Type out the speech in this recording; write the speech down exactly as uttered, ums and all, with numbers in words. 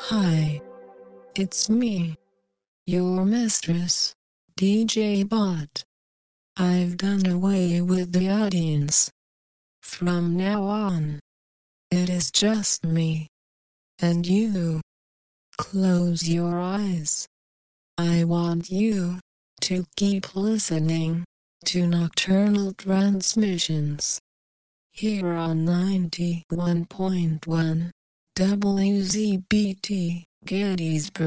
Hi, it's me, your mistress, D J Bot. I've done away with the audience. From now on, it is just me and you. Close your eyes. I want you to keep listening to Nocturnal Transmissions here on ninety-one point one W Z B T Gettysburg.